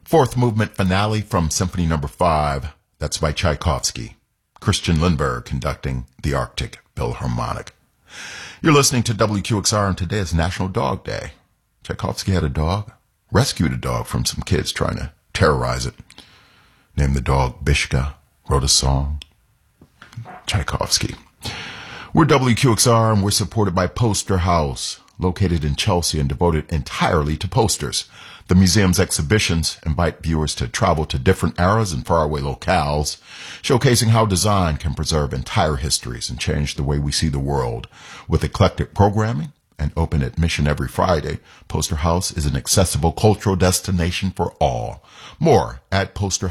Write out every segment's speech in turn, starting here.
Fourth movement finale from Symphony No. 5. That's by Tchaikovsky. Christian Lindbergh conducting the Arctic Philharmonic. You're listening to WQXR, and today is National Dog Day. Tchaikovsky had a dog, rescued a dog from some kids trying to terrorize it. Named the dog Bishka, wrote a song. Tchaikovsky. We're WQXR, and we're supported by Poster House, located in Chelsea and devoted entirely to posters. The museum's exhibitions invite viewers to travel to different eras and faraway locales, showcasing how design can preserve entire histories and change the way we see the world. With eclectic programming and open admission every Friday, Poster House is an accessible cultural destination for all. More at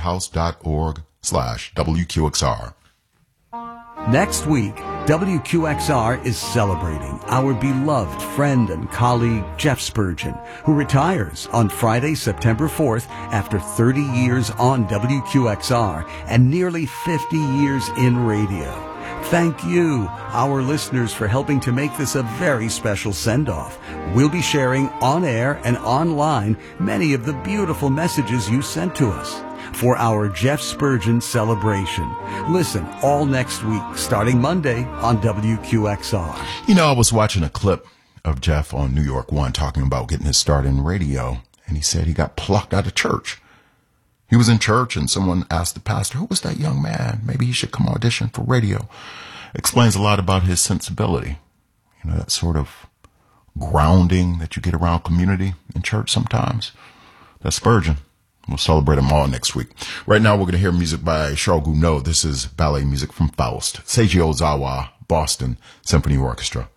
posterhouse.org/WQXR. Next week, WQXR is celebrating our beloved friend and colleague Jeff Spurgeon, who retires on Friday, September 4th after 30 years on WQXR and nearly 50 years in radio. Thank you, our listeners, for helping to make this a very special send-off. We'll be sharing on air and online many of the beautiful messages you sent to us for our Jeff Spurgeon celebration. Listen all next week, starting Monday on WQXR. You know, I was watching a clip of Jeff on New York One talking about getting his start in radio, and he said he got plucked out of church. He was in church, and someone asked the pastor, who was that young man? Maybe he should come audition for radio. Explains a lot about his sensibility. You know, that sort of grounding that you get around community in church sometimes. That's Spurgeon. We'll celebrate them all next week. Right now, we're going to hear music by Charles Gounod. This is ballet music from Faust. Seiji Ozawa, Boston Symphony Orchestra.